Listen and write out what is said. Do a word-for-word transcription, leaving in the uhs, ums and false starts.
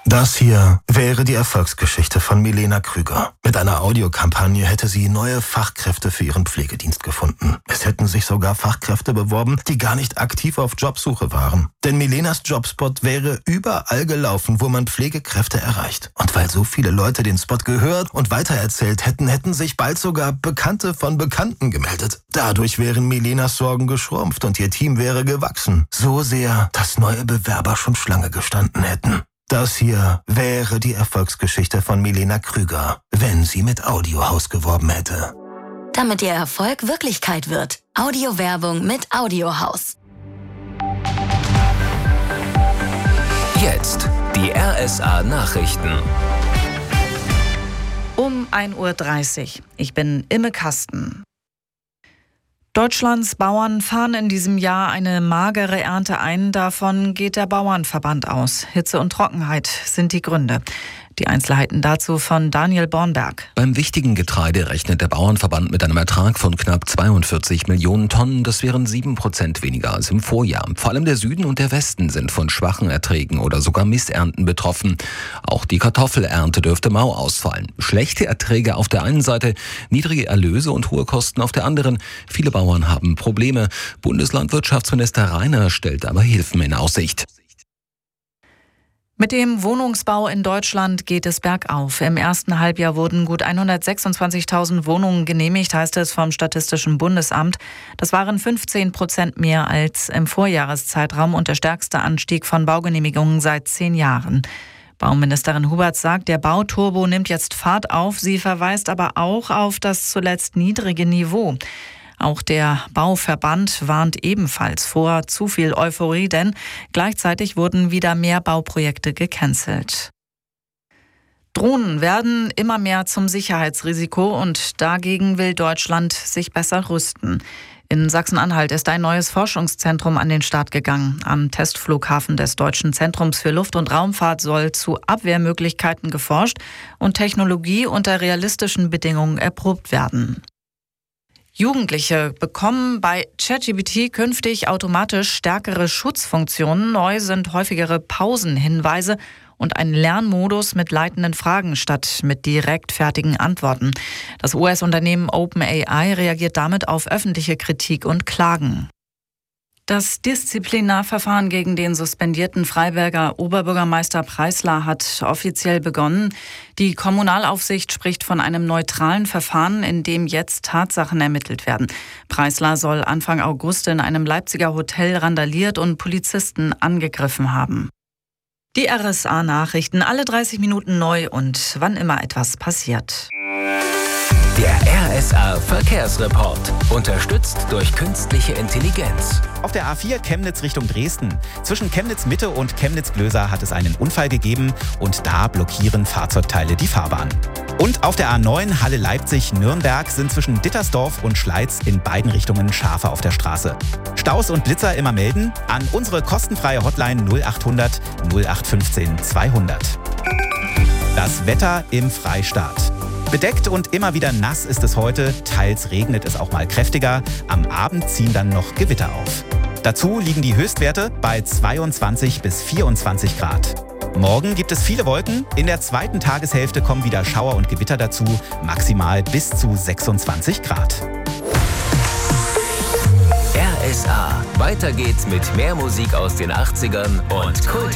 Das hier wäre die Erfolgsgeschichte von Milena Krüger. Mit einer Audiokampagne hätte sie neue Fachkräfte für ihren Pflegedienst gefunden. Es hätten sich sogar Fachkräfte beworben, die gar nicht aktiv auf Jobsuche waren. Denn Milenas Jobspot wäre überall gelaufen, wo man Pflegekräfte erreicht. Und weil so viele Leute den Spot gehört und weitererzählt hätten, hätten sich bald sogar Bekannte von Bekannten gemeldet. Dadurch wären Milenas Sorgen geschrumpft und ihr Team wäre gewachsen. So sehr, dass neue Bewerber schon Schlange gestanden hätten. Das hier wäre die Erfolgsgeschichte von Milena Krüger, wenn sie mit Audiohaus geworben hätte. Damit ihr Erfolg Wirklichkeit wird. Audiowerbung mit Audiohaus. Jetzt die R S A-Nachrichten. Um ein Uhr dreißig. Ich bin Imme Kasten. Deutschlands Bauern fahren in diesem Jahr eine magere Ernte ein. Davon geht der Bauernverband aus. Hitze und Trockenheit sind die Gründe. Die Einzelheiten dazu von Daniel Bornberg. Beim wichtigen Getreide rechnet der Bauernverband mit einem Ertrag von knapp zweiundvierzig Millionen Tonnen. Das wären sieben Prozent weniger als im Vorjahr. Vor allem der Süden und der Westen sind von schwachen Erträgen oder sogar Missernten betroffen. Auch die Kartoffelernte dürfte mau ausfallen. Schlechte Erträge auf der einen Seite, niedrige Erlöse und hohe Kosten auf der anderen. Viele Bauern haben Probleme. Bundeslandwirtschaftsminister Rainer stellt aber Hilfen in Aussicht. Mit dem Wohnungsbau in Deutschland geht es bergauf. Im ersten Halbjahr wurden gut hundertsechsundzwanzigtausend Wohnungen genehmigt, heißt es vom Statistischen Bundesamt. Das waren fünfzehn Prozent mehr als im Vorjahreszeitraum und der stärkste Anstieg von Baugenehmigungen seit zehn Jahren. Bauministerin Huberts sagt, der Bauturbo nimmt jetzt Fahrt auf. Sie verweist aber auch auf das zuletzt niedrige Niveau. Auch der Bauverband warnt ebenfalls vor zu viel Euphorie, denn gleichzeitig wurden wieder mehr Bauprojekte gecancelt. Drohnen werden immer mehr zum Sicherheitsrisiko und dagegen will Deutschland sich besser rüsten. In Sachsen-Anhalt ist ein neues Forschungszentrum an den Start gegangen. Am Testflughafen des Deutschen Zentrums für Luft- und Raumfahrt soll zu Abwehrmöglichkeiten geforscht und Technologie unter realistischen Bedingungen erprobt werden. Jugendliche bekommen bei ChatGPT künftig automatisch stärkere Schutzfunktionen. Neu sind häufigere Pausenhinweise und ein Lernmodus mit leitenden Fragen statt mit direkt fertigen Antworten. Das U S-Unternehmen OpenAI reagiert damit auf öffentliche Kritik und Klagen. Das Disziplinarverfahren gegen den suspendierten Freiberger Oberbürgermeister Preisler hat offiziell begonnen. Die Kommunalaufsicht spricht von einem neutralen Verfahren, in dem jetzt Tatsachen ermittelt werden. Preisler soll Anfang August in einem Leipziger Hotel randaliert und Polizisten angegriffen haben. Die R S A-Nachrichten, alle dreißig Minuten neu und wann immer etwas passiert. Der R S A-Verkehrsreport, unterstützt durch künstliche Intelligenz. Auf der A vier Chemnitz Richtung Dresden. Zwischen Chemnitz-Mitte und Chemnitz-Glöser hat es einen Unfall gegeben und da blockieren Fahrzeugteile die Fahrbahn. Und auf der A neun Halle-Leipzig-Nürnberg sind zwischen Dittersdorf und Schleiz in beiden Richtungen Schafe auf der Straße. Staus und Blitzer immer melden an unsere kostenfreie Hotline null achthundert null acht fünfzehn zweihundert. Das Wetter im Freistaat. Bedeckt und immer wieder nass ist es heute, teils regnet es auch mal kräftiger, am Abend ziehen dann noch Gewitter auf. Dazu liegen die Höchstwerte bei zweiundzwanzig bis vierundzwanzig Grad. Morgen gibt es viele Wolken, in der zweiten Tageshälfte kommen wieder Schauer und Gewitter dazu, maximal bis zu sechsundzwanzig Grad. R S A, weiter geht's mit mehr Musik aus den achtzigern und Kult.